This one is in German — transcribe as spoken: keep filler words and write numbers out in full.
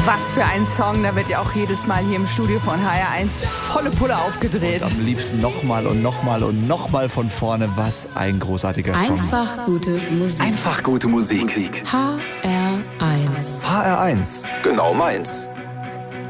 Was für ein Song, da wird ja auch jedes Mal hier im Studio von H R eins volle Pulle aufgedreht. Und am liebsten nochmal und nochmal und nochmal von vorne. Was ein großartiger Song. Einfach gute Musik. Einfach gute Musik. H R eins. H R eins, genau meins.